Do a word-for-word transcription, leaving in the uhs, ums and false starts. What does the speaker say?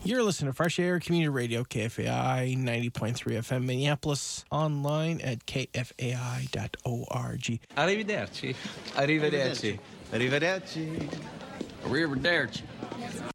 You're listening to Fresh Air Community Radio, K F A I ninety point three F M Minneapolis, online at k f a i dot org. Arrivederci. Arrivederci. Arrivederci. Arrivederci.